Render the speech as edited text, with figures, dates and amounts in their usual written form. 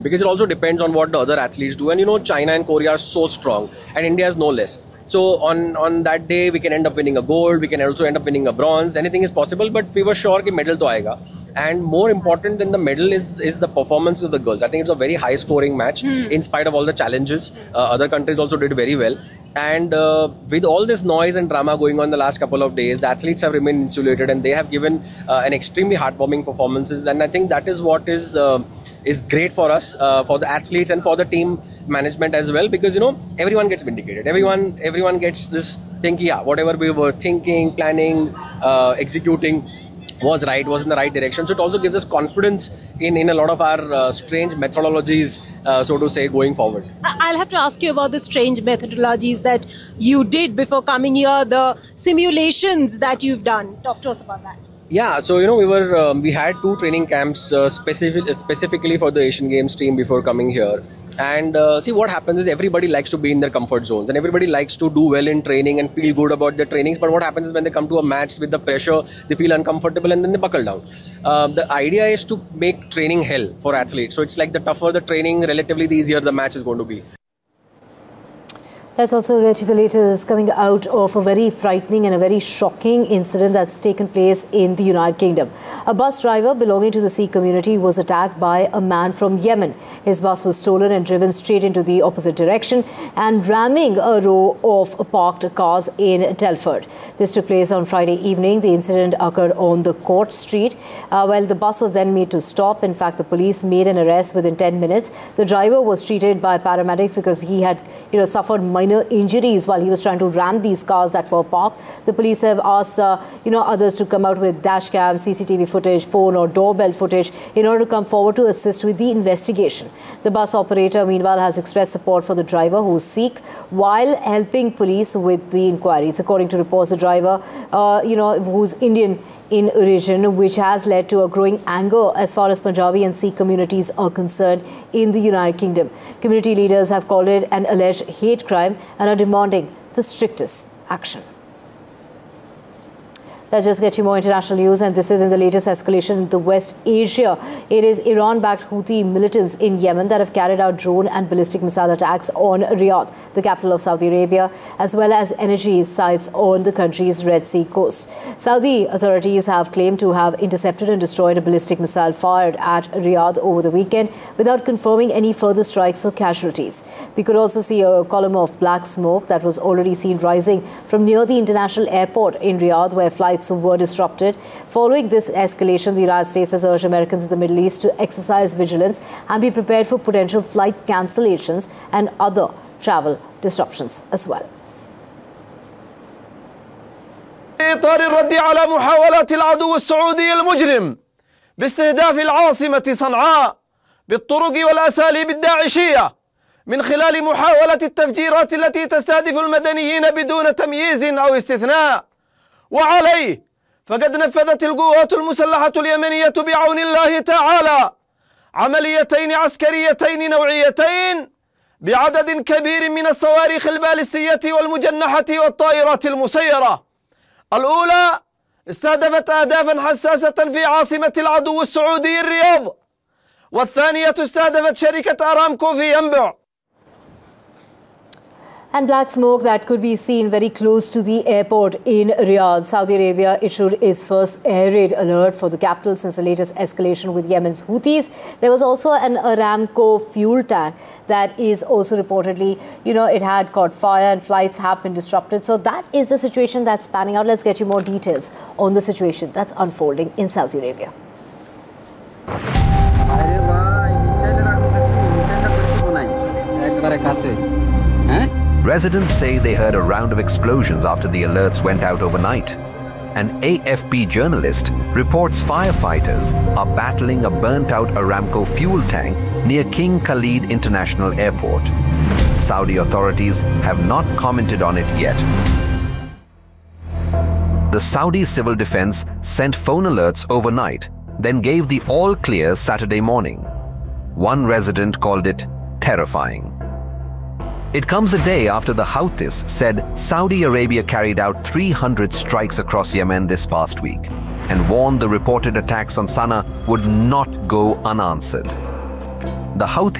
because it also depends on what the other athletes do. And you know, China and Korea are so strong, and India is no less. So on that day, we can end up winning a gold, we can also end up winning a bronze. Anything is possible, but we were sure that medal to aayega. And more important than the medal is the performance of the girls. I think it's a very high scoring match in spite of all the challenges. Other countries also did very well. And with all this noise and drama going on the last couple of days, the athletes have remained insulated, and they have given an extremely heartwarming performances. And I think that is what is great for us, for the athletes and for the team management as well, because you know, everyone gets vindicated. Everyone gets this thing, yeah, whatever we were thinking, planning, executing was in the right direction. So it also gives us confidence in a lot of our strange methodologies, so to say, going forward. I'll have to ask you about the strange methodologies that you did before coming here, the simulations that you've done. Talk to us about that. Yeah, so you know, we had 2 training camps specifically for the Asian Games team before coming here. And see, what happens is everybody likes to be in their comfort zones, and everybody likes to do well in training and feel good about their trainings. But what happens is when they come to a match with the pressure, they feel uncomfortable and then they buckle down. The idea is to make training hell for athletes. So it's like the tougher the training, relatively the easier the match is going to be. Let's also get to the latest coming out of a very frightening and a very shocking incident that's taken place in the United Kingdom. A bus driver belonging to the Sikh community was attacked by a man from Yemen. His bus was stolen and driven straight into the opposite direction and ramming a row of parked cars in Telford. This took place on Friday evening. The incident occurred on the Court Street. While the bus was then made to stop. In fact, the police made an arrest within 10 minutes. The driver was treated by paramedics because he had, suffered minor injuries while he was trying to ram these cars that were parked. The police have asked, others to come out with dash cam, CCTV footage, phone or doorbell footage in order to come forward to assist with the investigation. The bus operator, meanwhile, has expressed support for the driver, who's Sikh, while helping police with the inquiries. According to reports, the driver, who's Indian in origin, which has led to a growing anger as far as Punjabi and Sikh communities are concerned in the United Kingdom. Community leaders have called it an alleged hate crime and are demanding the strictest action. Let's just get you more international news, and this is in the latest escalation in the West Asia. It is Iran-backed Houthi militants in Yemen that have carried out drone and ballistic missile attacks on Riyadh, the capital of Saudi Arabia, as well as energy sites on the country's Red Sea coast. Saudi authorities have claimed to have intercepted and destroyed a ballistic missile fired at Riyadh over the weekend without confirming any further strikes or casualties. We could also see a column of black smoke that was already seen rising from near the international airport in Riyadh, where flights were disrupted. Following this escalation, the United States has urged Americans in the Middle East to exercise vigilance and be prepared for potential flight cancellations and other travel disruptions as well. إطار الرد على محاولات العدو السعودي المجرم باستهداف العاصمة صنعاء بالطرق والأساليب الداعشية من خلال محاولة التفجيرات التي تستهدف المدنيين بدون تمييز أو استثناء. وعليه فقد نفذت القوات المسلحة اليمنية بعون الله تعالى عمليتين عسكريتين نوعيتين بعدد كبير من الصواريخ البالستية والمجنحة والطائرات المسيرة. الأولى استهدفت أهدافا حساسة في عاصمة العدو السعودي الرياض، والثانية استهدفت شركة أرامكو في ينبع. And black smoke that could be seen very close to the airport in Riyadh. Saudi Arabia issued its first air raid alert for the capital since the latest escalation with Yemen's Houthis. There was also an Aramco fuel tank that is also reportedly, it had caught fire and flights have been disrupted. So that is the situation that's panning out. Let's get you more details on the situation that's unfolding in Saudi Arabia. Residents say they heard a round of explosions after the alerts went out overnight. An AFP journalist reports firefighters are battling a burnt-out Aramco fuel tank near King Khalid International Airport. Saudi authorities have not commented on it yet. The Saudi Civil Defense sent phone alerts overnight, then gave the all-clear Saturday morning. One resident called it terrifying. It comes a day after the Houthis said Saudi Arabia carried out 300 strikes across Yemen this past week and warned the reported attacks on Sana'a would not go unanswered. the Houthis